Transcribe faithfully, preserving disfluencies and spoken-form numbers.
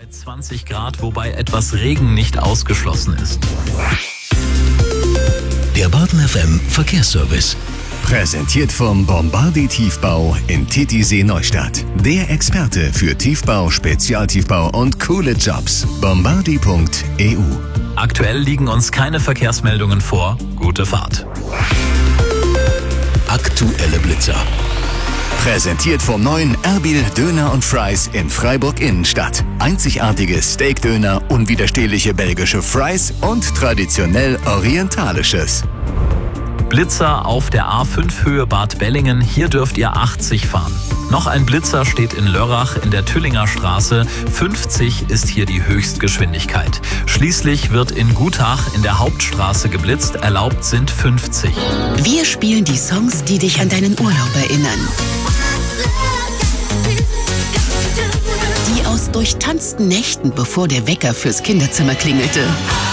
Bei zwanzig Grad, wobei etwas Regen nicht ausgeschlossen ist. Der Baden F M Verkehrsservice. Präsentiert vom Bombardi Tiefbau in Titisee Neustadt. Der Experte für Tiefbau, Spezialtiefbau und coole Jobs. bombardi punkt e u. Aktuell liegen uns keine Verkehrsmeldungen vor. Gute Fahrt. Aktuelle Blitzer. Präsentiert vom neuen Erbil Döner und Fries in Freiburg Innenstadt. Einzigartige Steakdöner, unwiderstehliche belgische Fries und traditionell orientalisches. Blitzer auf der A fünf Höhe Bad Bellingen. Hier dürft ihr achtzig fahren. Noch ein Blitzer steht in Lörrach in der Tüllinger Straße. fünfzig ist hier die Höchstgeschwindigkeit. Schließlich wird in Gutach in der Hauptstraße geblitzt. Erlaubt sind fünfzig. Wir spielen die Songs, die dich an deinen Urlaub erinnern. Die aus durchtanzten Nächten, bevor der Wecker fürs Kinderzimmer klingelte.